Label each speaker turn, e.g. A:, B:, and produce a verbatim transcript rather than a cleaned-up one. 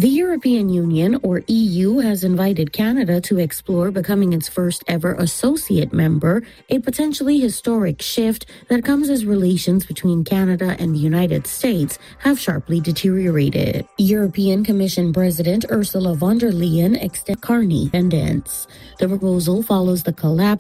A: The European Union, or E U, has invited Canada to explore becoming its first ever associate member, a potentially historic shift that comes as relations between Canada and the United States have sharply deteriorated. European Commission President Ursula von der Leyen extended Carney independence. The proposal follows the collapse